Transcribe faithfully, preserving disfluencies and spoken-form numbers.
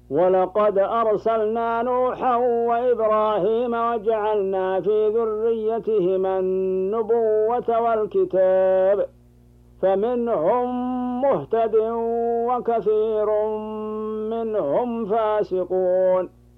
ولقد أرسلنا نوحا وإبراهيم وجعلنا في ذريتهما النبوة والكتاب فمنهم مهتد وكثير منهم فاسقون